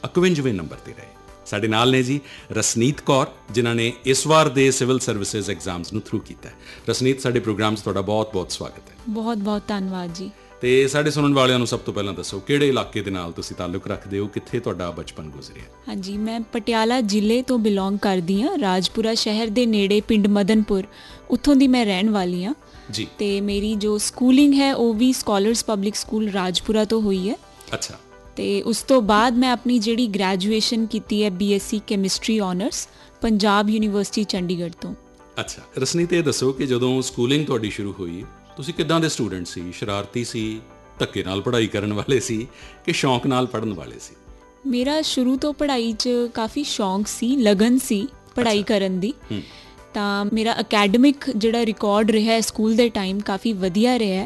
51ਵੇਂ number ਤੇ ਰਹੇ। ਸਾਡੇ ਨਾਲ ਨੇ ਜੀ ਰਸਨੀਤ ਕੌਰ, ਜਿਨ੍ਹਾਂ ਨੇ ਇਸ ਵਾਰ ਦੇ ਸਿਵਲ ਸਰਵਿਸਿਜ਼ ਐਗਜ਼ਾਮਸ ਨੂੰ ਥਰੂ ਕੀਤਾ ਹੈ। ਰਸਨੀਤ, ਸਾਡੇ ਪ੍ਰੋਗਰਾਮ 'ਚ ਤੁਹਾਡਾ ਬਹੁਤ ਬਹੁਤ ਸਵਾਗਤ ਹੈ। ਬਹੁਤ ਬਹੁਤ ਧੰਨਵਾਦ ਜੀ। ਤੇ ਸਾਡੇ ਸੁਣਨ ਵਾਲਿਆਂ ਨੂੰ ਸਭ ਤੋਂ ਪਹਿਲਾਂ ਦੱਸੋ, ਕਿਹੜੇ ਇਲਾਕੇ ਦੇ ਨਾਲ ਤੁਸੀਂ ਤਾਲੁਕ ਰੱਖਦੇ ਹੋ, ਕਿੱਥੇ ਤੁਹਾਡਾ ਬਚਪਨ ਗੁਜ਼ਰਿਆ? ਹਾਂਜੀ, ਮੈਂ ਪਟਿਆਲਾ ਜ਼ਿਲ੍ਹੇ ਤੋਂ ਬਿਲੋਂਗ ਕਰਦੀ ਹਾਂ। ਰਾਜਪੁਰਾ ਸ਼ਹਿਰ ਦੇ ਨੇੜੇ ਪਿੰਡ ਮਦਨਪੁਰ, ਉੱਥੋਂ ਦੀ ਮੈਂ ਰਹਿਣ ਵਾਲੀ ਹਾਂ ਜੀ। ਤੇ ਮੇਰੀ ਜੋ ਸਕੂਲਿੰਗ ਹੈ ਉਹ ਵੀ ਸਕਾਲਰਸ ਪਬਲਿਕ ਸਕੂਲ ਰਾਜਪੁਰਾ ਤੋਂ ਹੋਈ ਹੈ। ਅੱਛਾ। ਤੇ ਉਸ ਤੋਂ ਬਾਅਦ ਮੈਂ ਆਪਣੀ ਜਿਹੜੀ ਗ੍ਰੈਜੂਏਸ਼ਨ ਕੀਤੀ ਹੈ BSc chemistry honours Punjab university Chandigarh ਤੋਂ। ਅੱਛਾ ਰਸਨੀਤ, ਇਹ ਦੱਸੋ ਕਿ ਜਦੋਂ ਸਕੂਲਿੰਗ ਤੁਹਾਡੀ ਸ਼ੁਰੂ ਹੋਈ, ਤੁਸੀਂ ਕਿੱਦਾਂ ਦੇ ਸਟੂਡੈਂਟ ਸੀ? ਸ਼ਰਾਰਤੀ ਸੀ, ਧੱਕੇ ਨਾਲ ਪੜ੍ਹਾਈ ਕਰਨ ਵਾਲੇ ਸੀ, ਕਿ ਸ਼ੌਂਕ ਨਾਲ ਪੜ੍ਹਨ ਵਾਲੇ ਸੀ? ਮੇਰਾ ਸ਼ੁਰੂ ਤੋਂ ਪੜ੍ਹਾਈ 'ਚ ਕਾਫੀ ਸ਼ੌਂਕ ਸੀ, ਲਗਨ ਸੀ ਪੜ੍ਹਾਈ ਕਰਨ ਦੀ। ਤਾਂ ਮੇਰਾ ਅਕੈਡਮਿਕ ਜਿਹੜਾ ਰਿਕਾਰਡ ਰਿਹਾ ਸਕੂਲ ਦੇ ਟਾਈਮ ਕਾਫੀ ਵਧੀਆ ਰਿਹਾ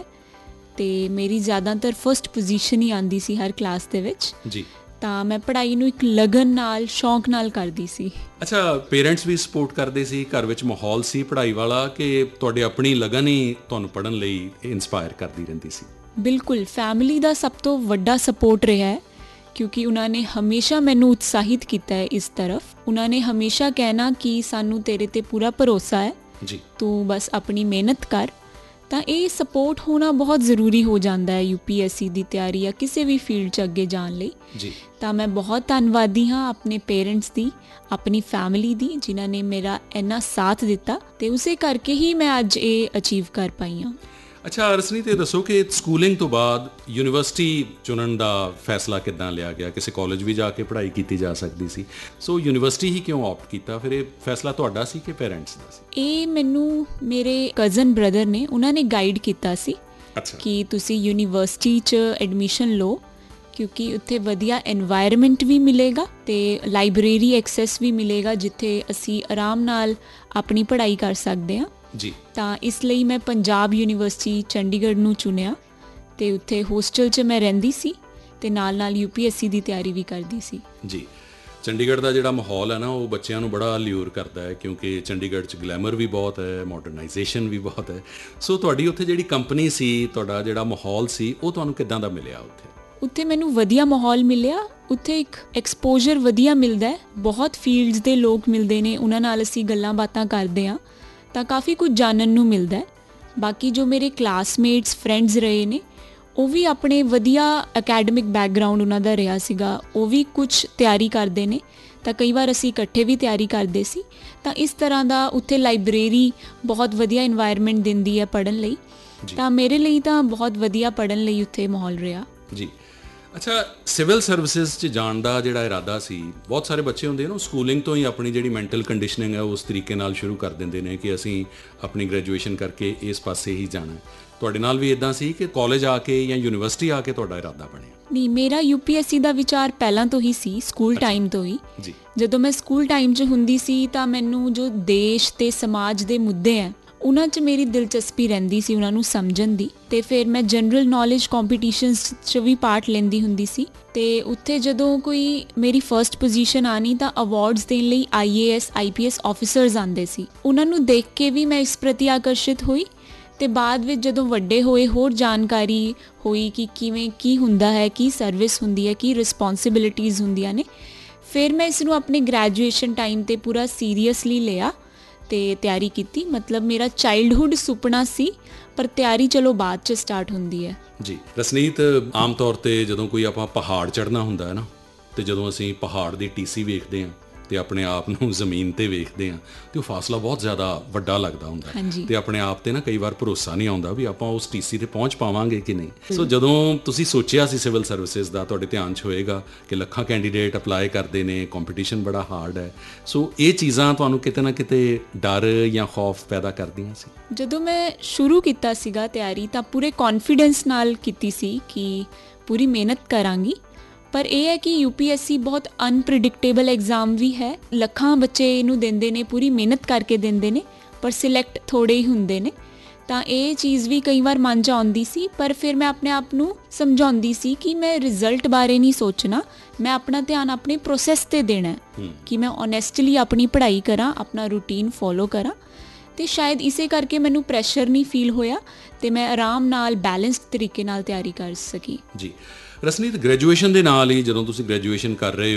ਅਤੇ ਮੇਰੀ ਜ਼ਿਆਦਾਤਰ ਫਸਟ ਪੋਜੀਸ਼ਨ ਹੀ ਆਉਂਦੀ ਸੀ ਹਰ ਕਲਾਸ ਦੇ ਵਿੱਚ ਜੀ। ਤਾਂ ਮੈਂ ਪੜ੍ਹਾਈ ਨੂੰ ਇੱਕ ਲਗਨ ਨਾਲ, ਸ਼ੌਂਕ ਨਾਲ ਕਰਦੀ ਸੀ। ਅੱਛਾ, ਪੇਰੈਂਟਸ ਵੀ ਸਪੋਰਟ ਕਰਦੇ ਸੀ? ਘਰ ਵਿੱਚ ਮਾਹੌਲ ਸੀ ਪੜ੍ਹਾਈ ਵਾਲਾ, ਕਿ ਤੁਹਾਡੇ ਆਪਣੀ ਲਗਨ ਹੀ ਤੁਹਾਨੂੰ ਪੜ੍ਹਨ ਲਈ ਇੰਸਪਾਇਰ ਕਰਦੀ ਰਹਿੰਦੀ ਸੀ? ਬਿਲਕੁਲ, ਫੈਮਿਲੀ ਦਾ ਸਭ ਤੋਂ ਵੱਡਾ ਸਪੋਰਟ ਰਿਹਾ ਹੈ, ਕਿਉਂਕਿ ਉਹਨਾਂ ਨੇ ਹਮੇਸ਼ਾ ਮੈਨੂੰ ਉਤਸ਼ਾਹਿਤ ਕੀਤਾ ਹੈ ਇਸ ਤਰਫ। ਉਹਨਾਂ ਨੇ ਹਮੇਸ਼ਾ ਕਹਿਣਾ ਕਿ ਸਾਨੂੰ ਤੇਰੇ 'ਤੇ ਪੂਰਾ ਭਰੋਸਾ ਹੈ ਜੀ, ਤੂੰ ਬਸ ਆਪਣੀ ਮਿਹਨਤ ਕਰ। ਤਾਂ ਇਹ ਸਪੋਰਟ ਹੋਣਾ ਬਹੁਤ ਜ਼ਰੂਰੀ ਹੋ ਜਾਂਦਾ ਹੈ UPSC ਦੀ ਤਿਆਰੀ ਜਾਂ ਕਿਸੇ ਵੀ ਫੀਲਡ 'ਚ ਅੱਗੇ ਜਾਣ ਲਈ ਜੀ। ਤਾਂ ਮੈਂ ਬਹੁਤ ਧੰਨਵਾਦੀ ਹਾਂ ਆਪਣੇ ਪੇਰੈਂਟਸ ਦੀ, ਆਪਣੀ ਫੈਮਿਲੀ ਦੀ, ਜਿਨ੍ਹਾਂ ਨੇ ਮੇਰਾ ਇੰਨਾ ਸਾਥ ਦਿੱਤਾ ਅਤੇ ਉਸੇ ਕਰਕੇ ਹੀ ਮੈਂ ਅੱਜ ਇਹ ਅਚੀਵ ਕਰ ਪਾਈ ਹਾਂ। ਅੱਛਾ ਰਸਨੀਤ, ਇਹ ਦੱਸੋ ਕਿ ਸਕੂਲਿੰਗ ਤੋਂ ਬਾਅਦ ਯੂਨੀਵਰਸਿਟੀ ਚੁਣਨ ਦਾ ਫੈਸਲਾ ਕਿੱਦਾਂ ਲਿਆ ਗਿਆ? ਕਿਸੇ ਕਾਲਜ ਵੀ ਜਾ ਕੇ ਪੜ੍ਹਾਈ ਕੀਤੀ ਜਾ ਸਕਦੀ ਸੀ, ਸੋ ਯੂਨੀਵਰਸਿਟੀ ਹੀ ਕਿਉਂ ਆਪਟ ਕੀਤਾ? ਫਿਰ ਇਹ ਫੈਸਲਾ ਤੁਹਾਡਾ ਸੀ ਕਿ ਪੇਰੈਂਟਸ ਦਾ ਸੀ? ਇਹ ਮੈਨੂੰ ਮੇਰੇ ਕਜ਼ਨ ਬ੍ਰਦਰ ਨੇ, ਉਹਨਾਂ ਨੇ ਗਾਈਡ ਕੀਤਾ ਸੀ ਕਿ ਤੁਸੀਂ ਯੂਨੀਵਰਸਿਟੀ 'ਚ ਐਡਮਿਸ਼ਨ ਲਓ, ਕਿਉਂਕਿ ਉੱਥੇ ਵਧੀਆ ਐਨਵਾਇਰਮੈਂਟ ਵੀ ਮਿਲੇਗਾ ਅਤੇ ਲਾਇਬ੍ਰੇਰੀ ਐਕਸੈਸ ਵੀ ਮਿਲੇਗਾ, ਜਿੱਥੇ ਅਸੀਂ ਆਰਾਮ ਨਾਲ ਆਪਣੀ ਪੜ੍ਹਾਈ ਕਰ ਸਕਦੇ ਹਾਂ ਜੀ। ਤਾਂ ਇਸ ਲਈ ਮੈਂ ਪੰਜਾਬ ਯੂਨੀਵਰਸਿਟੀ ਚੰਡੀਗੜ੍ਹ ਨੂੰ ਚੁਣਿਆ ਅਤੇ ਉੱਥੇ ਹੋਸਟਲ 'ਚ ਮੈਂ ਰਹਿੰਦੀ ਸੀ ਅਤੇ ਨਾਲ ਨਾਲ UPSC ਦੀ ਤਿਆਰੀ ਵੀ ਕਰਦੀ ਸੀ ਜੀ। ਚੰਡੀਗੜ੍ਹ ਦਾ ਜਿਹੜਾ ਮਾਹੌਲ ਹੈ ਨਾ, ਉਹ ਬੱਚਿਆਂ ਨੂੰ ਬੜਾ ਅਲਿਊਰ ਕਰਦਾ ਹੈ, ਕਿਉਂਕਿ ਚੰਡੀਗੜ੍ਹ 'ਚ ਗਲੈਮਰ ਵੀ ਬਹੁਤ ਹੈ, ਮਾਡਰਨਾਈਜੇਸ਼ਨ ਵੀ ਬਹੁਤ ਹੈ। ਸੋ ਤੁਹਾਡੀ ਉੱਥੇ ਜਿਹੜੀ ਕੰਪਨੀ ਸੀ, ਤੁਹਾਡਾ ਜਿਹੜਾ ਮਾਹੌਲ ਸੀ, ਉਹ ਤੁਹਾਨੂੰ ਕਿੱਦਾਂ ਦਾ ਮਿਲਿਆ ਉੱਥੇ? ਉੱਥੇ ਮੈਨੂੰ ਵਧੀਆ ਮਾਹੌਲ ਮਿਲਿਆ। ਉੱਥੇ ਇੱਕ ਐਕਸਪੋਜਰ ਵਧੀਆ ਮਿਲਦਾ ਹੈ, ਬਹੁਤ ਫੀਲਡਸ ਦੇ ਲੋਕ ਮਿਲਦੇ ਨੇ, ਉਹਨਾਂ ਨਾਲ ਅਸੀਂ ਗੱਲਾਂ ਬਾਤਾਂ ਕਰਦੇ ਹਾਂ ਤਾਂ ਕਾਫੀ ਕੁਝ ਜਾਣਨ ਨੂੰ ਮਿਲਦਾ ਹੈ। ਬਾਕੀ ਜੋ ਮੇਰੇ ਕਲਾਸਮੇਟਸ, ਫਰੈਂਡਸ ਰਹੇ ਨੇ, ਉਹ ਵੀ ਆਪਣੇ ਵਧੀਆ ਅਕੈਡਮਿਕ ਬੈਕਗਰਾਊਂਡ ਉਹਨਾਂ ਦਾ ਰਿਹਾ ਸੀਗਾ, ਉਹ ਵੀ ਕੁਝ ਤਿਆਰੀ ਕਰਦੇ ਨੇ, ਤਾਂ ਕਈ ਵਾਰ ਅਸੀਂ ਇਕੱਠੇ ਵੀ ਤਿਆਰੀ ਕਰਦੇ ਸੀ। ਤਾਂ ਇਸ ਤਰ੍ਹਾਂ ਦਾ ਉੱਥੇ ਲਾਇਬ੍ਰੇਰੀ ਬਹੁਤ ਵਧੀਆ ਇਨਵਾਇਰਮੈਂਟ ਦਿੰਦੀ ਹੈ ਪੜ੍ਹਨ ਲਈ, ਤਾਂ ਮੇਰੇ ਲਈ ਤਾਂ ਬਹੁਤ ਵਧੀਆ ਪੜ੍ਹਨ ਲਈ ਉੱਥੇ ਮਾਹੌਲ ਰਿਹਾ ਜੀ। ਅੱਛਾ, ਸਿਵਲ ਸਰਵਿਸਿਜ਼ 'ਚ ਜਾਣ ਦਾ ਜਿਹੜਾ ਇਰਾਦਾ ਸੀ, ਬਹੁਤ ਸਾਰੇ ਬੱਚੇ ਹੁੰਦੇ ਨੇ ਸਕੂਲਿੰਗ ਤੋਂ ਹੀ ਆਪਣੀ ਜਿਹੜੀ ਮੈਂਟਲ ਕੰਡੀਸ਼ਨਿੰਗ ਹੈ ਉਸ ਤਰੀਕੇ ਨਾਲ ਸ਼ੁਰੂ ਕਰ ਦਿੰਦੇ ਨੇ ਕਿ ਅਸੀਂ ਆਪਣੀ ਗ੍ਰੈਜੂਏਸ਼ਨ ਕਰਕੇ ਇਸ ਪਾਸੇ ਹੀ ਜਾਣਾ। ਤੁਹਾਡੇ ਨਾਲ ਵੀ ਇੱਦਾਂ ਸੀ ਕਿ ਕਾਲਜ ਆ ਕੇ ਜਾਂ ਯੂਨੀਵਰਸਿਟੀ ਆ ਕੇ ਤੁਹਾਡਾ ਇਰਾਦਾ ਬਣਿਆ? ਨਹੀਂ, ਮੇਰਾ UPSC ਦਾ ਵਿਚਾਰ ਪਹਿਲਾਂ ਤੋਂ ਹੀ ਸੀ, ਸਕੂਲ ਟਾਈਮ ਤੋਂ ਹੀ ਜੀ। ਜਦੋਂ ਮੈਂ ਸਕੂਲ ਟਾਈਮ 'ਚ ਹੁੰਦੀ ਸੀ ਤਾਂ ਮੈਨੂੰ ਜੋ ਦੇਸ਼ ਤੇ ਸਮਾਜ ਦੇ ਮੁੱਦੇ ਹੈ ਉਹਨਾਂ 'ਚ ਮੇਰੀ ਦਿਲਚਸਪੀ ਰਹਿੰਦੀ ਸੀ, ਉਹਨਾਂ ਨੂੰ ਸਮਝਣ ਦੀ। ਅਤੇ ਫਿਰ ਮੈਂ ਜਨਰਲ ਨੌਲੇਜ ਕੰਪੀਟੀਸ਼ਨਸ 'ਚ ਵੀ ਪਾਰਟ ਲੈਂਦੀ ਹੁੰਦੀ ਸੀ ਅਤੇ ਉੱਥੇ ਜਦੋਂ ਕੋਈ ਮੇਰੀ ਫਸਟ ਪੋਜੀਸ਼ਨ ਆਉਣੀ ਤਾਂ ਅਵਾਰਡਸ ਦੇਣ ਲਈ IAS IPS ਆਫਿਸਰਸ ਆਉਂਦੇ ਸੀ। ਉਹਨਾਂ ਨੂੰ ਦੇਖ ਕੇ ਵੀ ਮੈਂ ਇਸ ਪ੍ਰਤੀ ਆਕਰਸ਼ਿਤ ਹੋਈ ਅਤੇ ਬਾਅਦ ਵਿੱਚ ਜਦੋਂ ਵੱਡੇ ਹੋਏ, ਹੋਰ ਜਾਣਕਾਰੀ ਹੋਈ ਕਿ ਕਿਵੇਂ ਕੀ ਹੁੰਦਾ ਹੈ, ਕੀ ਸਰਵਿਸ ਹੁੰਦੀ ਹੈ, ਕੀ ਰਿਸਪੋਂਸੀਬਿਲਿਟੀਜ਼ ਹੁੰਦੀਆਂ ਨੇ। ਫਿਰ ਮੈਂ ਇਸ ਨੂੰ ਆਪਣੇ ਗ੍ਰੈਜੂਏਸ਼ਨ ਟਾਈਮ 'ਤੇ ਪੂਰਾ ਸੀਰੀਅਸਲੀ ਲਿਆ ਅਤੇ ਤਿਆਰੀ ਕੀਤੀ। ਮਤਲਬ ਮੇਰਾ ਚਾਈਲਡਹੁੱਡ ਸੁਪਨਾ ਸੀ, ਪਰ ਤਿਆਰੀ ਚਲੋ ਬਾਅਦ 'ਚ ਸਟਾਰਟ ਹੁੰਦੀ ਹੈ ਜੀ। ਰਸਨੀਤ, ਆਮ ਤੌਰ 'ਤੇ ਜਦੋਂ ਕੋਈ ਆਪਾਂ ਪਹਾੜ ਚੜ੍ਹਨਾ ਹੁੰਦਾ ਹੈ ਨਾ, ਅਤੇ ਜਦੋਂ ਅਸੀਂ ਪਹਾੜ ਦੀ ਟੀਸੀ ਵੇਖਦੇ ਹਾਂ ਅਤੇ ਆਪਣੇ ਆਪ ਨੂੰ ਜ਼ਮੀਨ 'ਤੇ ਵੇਖਦੇ ਹਾਂ ਅਤੇ ਉਹ ਫਾਸਲਾ ਬਹੁਤ ਜ਼ਿਆਦਾ ਵੱਡਾ ਲੱਗਦਾ ਹੁੰਦਾ ਅਤੇ ਆਪਣੇ ਆਪ 'ਤੇ ਨਾ ਕਈ ਵਾਰ ਭਰੋਸਾ ਨਹੀਂ ਆਉਂਦਾ ਵੀ ਆਪਾਂ ਉਸ ਟੀਸੀ 'ਤੇ ਪਹੁੰਚ ਪਾਵਾਂਗੇ ਕਿ ਨਹੀਂ। ਸੋ ਜਦੋਂ ਤੁਸੀਂ ਸੋਚਿਆ ਸੀ ਸਿਵਲ ਸਰਵਿਸਿਜ਼ ਦਾ, ਤੁਹਾਡੇ ਧਿਆਨ 'ਚ ਹੋਏਗਾ ਕਿ ਲੱਖਾਂ ਕੈਂਡੀਡੇਟ ਅਪਲਾਈ ਕਰਦੇ ਨੇ, ਕੰਪੀਟੀਸ਼ਨ ਬੜਾ ਹਾਰਡ ਹੈ। ਸੋ ਇਹ ਚੀਜ਼ਾਂ ਤੁਹਾਨੂੰ ਕਿਤੇ ਨਾ ਕਿਤੇ ਡਰ ਜਾਂ ਖੌਫ ਪੈਦਾ ਕਰਦੀਆਂ ਸੀ? ਜਦੋਂ ਮੈਂ ਸ਼ੁਰੂ ਕੀਤਾ ਸੀਗਾ ਤਿਆਰੀ ਤਾਂ ਪੂਰੇ ਕੌਨਫੀਡੈਂਸ ਨਾਲ ਕੀਤੀ ਸੀ ਕਿ ਪੂਰੀ ਮਿਹਨਤ ਕਰਾਂਗੀ, ਪਰ ਇਹ ਹੈ ਕਿ UPSC ਬਹੁਤ ਅਨਪ੍ਰਿਡਿਕਟੇਬਲ ਐਗਜ਼ਾਮ ਵੀ ਹੈ। ਲੱਖਾਂ ਬੱਚੇ ਇਹਨੂੰ ਦਿੰਦੇ ਨੇ, ਪੂਰੀ ਮਿਹਨਤ ਕਰਕੇ ਦਿੰਦੇ ਨੇ, ਪਰ ਸਿਲੈਕਟ ਥੋੜ੍ਹੇ ਹੀ ਹੁੰਦੇ ਨੇ। ਤਾਂ ਇਹ ਚੀਜ਼ ਵੀ ਕਈ ਵਾਰ ਮਨ 'ਚ ਆਉਂਦੀ ਸੀ, ਪਰ ਫਿਰ ਮੈਂ ਆਪਣੇ ਆਪ ਨੂੰ ਸਮਝਾਉਂਦੀ ਸੀ ਕਿ ਮੈਂ ਰਿਜ਼ਲਟ ਬਾਰੇ ਨਹੀਂ ਸੋਚਣਾ, ਮੈਂ ਆਪਣਾ ਧਿਆਨ ਆਪਣੇ ਪ੍ਰੋਸੈਸ 'ਤੇ ਦੇਣਾ ਕਿ ਮੈਂ ਓਨੈਸਟਲੀ ਆਪਣੀ ਪੜ੍ਹਾਈ ਕਰਾਂ, ਆਪਣਾ ਰੂਟੀਨ ਫੋਲੋ ਕਰਾਂ। ਅਤੇ ਸ਼ਾਇਦ ਇਸੇ ਕਰਕੇ ਮੈਨੂੰ ਪ੍ਰੈਸ਼ਰ ਨਹੀਂ ਫੀਲ ਹੋਇਆ ਅਤੇ ਮੈਂ ਆਰਾਮ ਨਾਲ ਬੈਲੈਂਸਡ ਤਰੀਕੇ ਨਾਲ ਤਿਆਰੀ ਕਰ ਸਕੀ ਜੀ। ਰਸਨੀਤ, ਗ੍ਰੈਜੂਏਸ਼ਨ ਦੇ ਨਾਲ ਹੀ ਜਦੋਂ ਤੁਸੀਂ ਗ੍ਰੈਜੂਏਸ਼ਨ ਕਰ ਰਹੇ